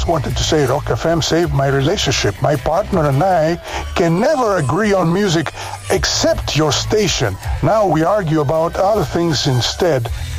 just wanted to say Rock FM saved my relationship. My partner and I can never agree on music except your station. Now we argue about other things instead.